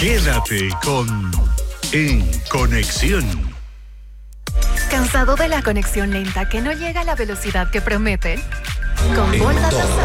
Quédate con En Conexión. ¿Cansado de la conexión lenta que no llega a la velocidad que promete? Con Volta